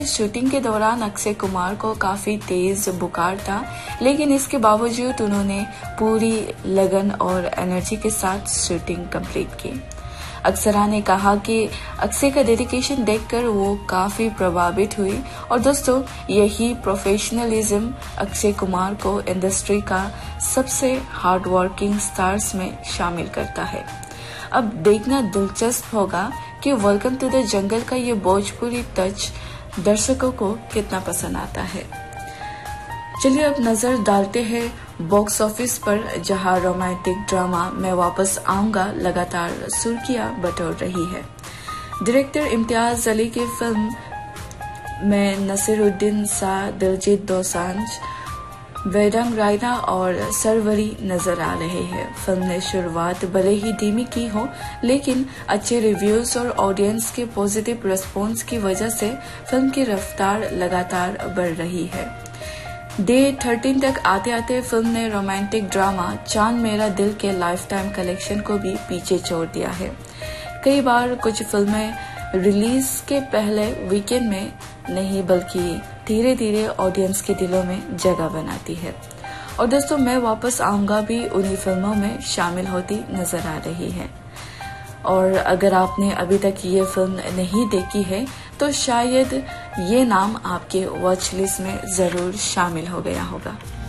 Shooting के दौरान अक्षय कुमार को काफी तेज बुखार था, लेकिन इसके बावजूद उन्होंने पूरी लगन और एनर्जी के साथ शूटिंग कंप्लीट की। अक्षरा ने कहा कि अक्षय का डेडिकेशन देखकर वो काफी प्रभावित हुई और दोस्तों यही प्रोफेशनलिज्म अक्षय कुमार को इंडस्ट्री का सबसे हार्ड वर्किंग स्टार्स में शामिल करता है। अब देखना दिलचस्प होगा कि वेलकम टू द जंगल का ये भोजपुरी टच दर्शकों को कितना पसंद आता है। चलिए अब नजर डालते हैं बॉक्स ऑफिस पर, जहां रोमांटिक ड्रामा मैं वापस आऊंगा लगातार सुर्खियां बटोर रही है। डायरेक्टर इम्तियाज अली की फिल्म में नसीरुद्दीन शाह, दिलजीत दोसांझ, वेदंग रायना और सरवरी नजर आ रहे हैं। फिल्म ने शुरुआत भले ही धीमी की हो, लेकिन अच्छे रिव्यूज और ऑडियंस के पॉजिटिव रिस्पॉन्स की वजह से फिल्म की रफ्तार लगातार बढ़ रही है। डे 13 तक आते आते फिल्म ने रोमांटिक ड्रामा चांद मेरा दिल के लाइफ टाइम कलेक्शन को भी पीछे छोड़ दिया है। कई बार कुछ फिल्में रिलीज के पहले वीकेंड में नहीं बल्कि धीरे धीरे ऑडियंस के दिलों में जगह बनाती है। और दोस्तों मैं वापस आऊंगा भी उन्हीं फिल्मों में शामिल होती नजर आ रही है। और अगर आपने अभी तक ये फिल्म नहीं देखी है तो शायद ये नाम आपके वॉच लिस्ट में जरूर शामिल हो गया होगा।